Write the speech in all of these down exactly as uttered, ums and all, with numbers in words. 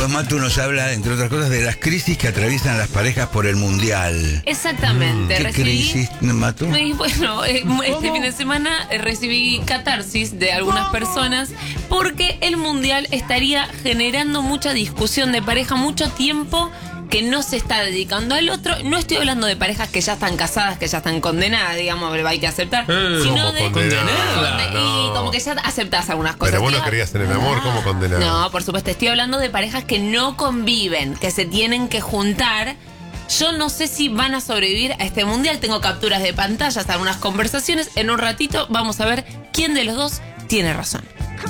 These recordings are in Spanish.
minutos, Matu nos habla, entre otras cosas, de las crisis que atraviesan las parejas por el Mundial. Exactamente. ¿Qué recibí, crisis, Matu? y bueno, eh, este fin de semana eh, recibí catarsis de algunas personas porque el Mundial estaría generando mucha discusión de pareja, mucho tiempo que no se está dedicando al otro. No estoy hablando de parejas que ya están casadas, que ya están condenadas, digamos, hay que aceptar, Eh, sino ¿cómo de condenada? conde- No. y como que ya aceptás algunas cosas. Pero vos no Estoy- querías tener amor, ¿cómo condenada? No, por supuesto, estoy hablando de parejas que no conviven, que se tienen que juntar. Yo no sé si van a sobrevivir a este mundial. Tengo capturas de pantallas, algunas conversaciones. En un ratito vamos a ver quién de los dos tiene razón.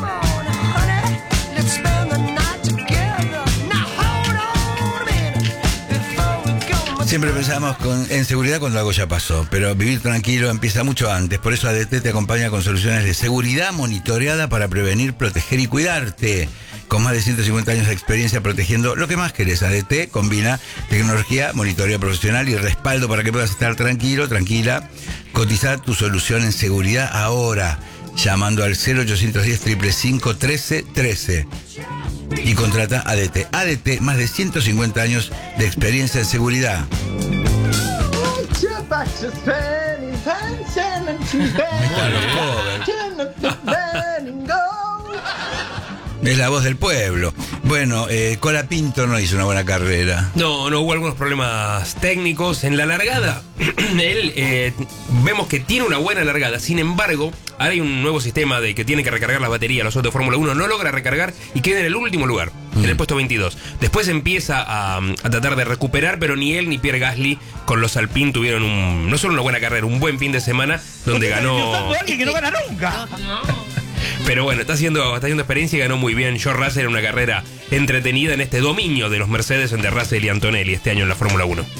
Siempre pensamos con, en seguridad cuando algo ya pasó, pero vivir tranquilo empieza mucho antes. Por eso A D T te acompaña con soluciones de seguridad monitoreada para prevenir, proteger y cuidarte. Con más de ciento cincuenta años de experiencia protegiendo lo que más querés, A D T combina tecnología, monitoreo profesional y respaldo para que puedas estar tranquilo, tranquila. Cotiza tu solución en seguridad ahora, llamando al cero ochocientos diez, cinco cinco, trece trece. Y contrata A D T. A D T, más de ciento cincuenta años de experiencia en seguridad. Están los covers. Es la voz del pueblo. Bueno, eh, Colapinto no hizo una buena carrera. No, no hubo algunos problemas técnicos en la largada. Él, eh, vemos que tiene una buena largada. Sin embargo, ahora hay un nuevo sistema de que tiene que recargar las baterías. Los autos de Fórmula uno no logra recargar y queda en el último lugar, mm. en el puesto veintidós. Después empieza a, a tratar de recuperar, pero ni él ni Pierre Gasly con los Alpine tuvieron un, no solo una buena carrera, un buen fin de semana donde ganó. Alguien que no gana nunca. Pero bueno, está haciendo, está haciendo experiencia y ganó muy bien George Russell en una carrera entretenida en este dominio de los Mercedes entre Russell y Antonelli este año en la Fórmula uno.